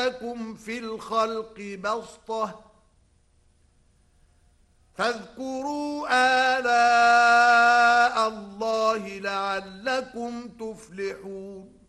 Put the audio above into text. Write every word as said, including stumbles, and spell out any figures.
لكم في الخلق بسطة فاذكروا آلاء الله لعلكم تفلحون